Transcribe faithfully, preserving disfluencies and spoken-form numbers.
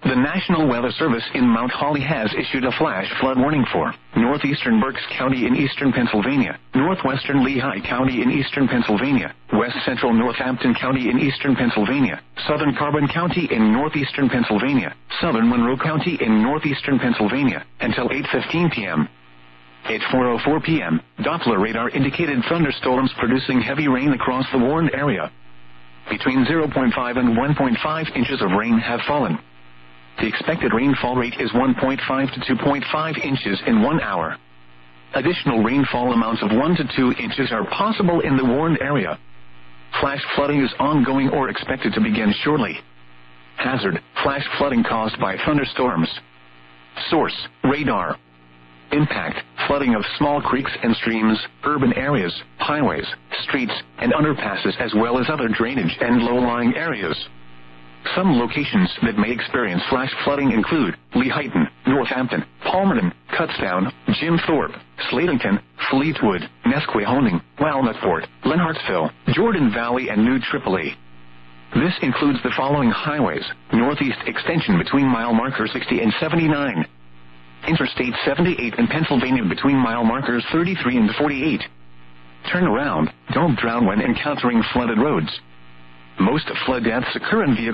The National Weather Service in Mount Holly has issued a flash flood warning for northeastern Berks County in eastern Pennsylvania, northwestern Lehigh County in eastern Pennsylvania, west central Northampton County in eastern Pennsylvania, southern Carbon County in northeastern Pennsylvania, southern Monroe County in northeastern Pennsylvania, until eight fifteen p.m. At four oh four p.m., Doppler radar indicated thunderstorms producing heavy rain across the warned area. Between zero point five and one point five inches of rain have fallen. The expected rainfall rate is one point five to two point five inches in one hour. Additional rainfall amounts of one to two inches are possible in the warned area. Flash flooding is ongoing or expected to begin shortly. Hazard: flash flooding caused by thunderstorms. Source: radar. Impact: flooding of small creeks and streams, urban areas, highways, streets, and underpasses, as well as other drainage and low-lying areas. Some locations that may experience flash flooding include Lehighton, Northampton, Palmerton, Kutztown, Jim Thorpe, Slatington, Fleetwood, Nesquehoning, Walnutport, Lenhartsville, Jordan Valley, and New Tripoli. This includes the following highways: Northeast Extension between mile marker sixty and seventy-nine. Interstate seventy-eight in Pennsylvania between mile markers thirty-three and forty-eight. Turn around, don't drown when encountering flooded roads. Most flood deaths occur in vehicles